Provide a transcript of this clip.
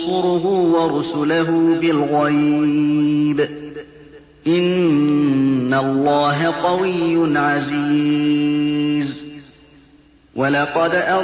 يَنصُرُهُ وَرُسُلَهُ بِالْغَيْبِ ۚ إِنَّ اللَّهَ قَوِيٌّ عَزِيزٌ.